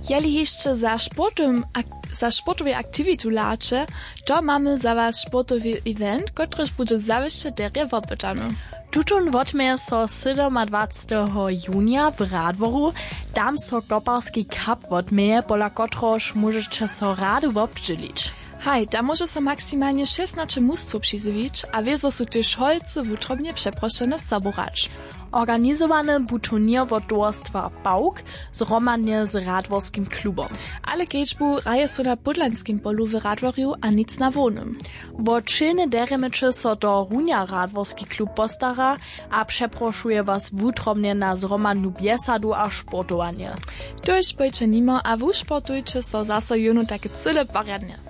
Jeli jeszcze za sportowej aktivitu lacze, to mamy za was sportowy event, któryż będzie zawieszcze derje wopytany. Tutun wotmeje so 27. junia w Radworu, tam so koparski cup wotmeje, pola kotroż możecie so rady wobdźylić. Haj, tam może so maksymalnie 16 mustwo przyzywić, a wiezo su też holce wutrobnie przeproszone zaborać. Organizowany bu turnier wot towarstwa Bauk, zromadnie z Radworskim klubom. Ale keďbu raje so na Podlanskim polu w Radworju a nic na wonym. Wo čilne deremeče so do runja Radworski klub postara, a przeproszuje was wutrobnie na zromadnu biesadu a sportowanie. Tuž pojče nimo a wušportujče so zase junu takie cyle pariadnie.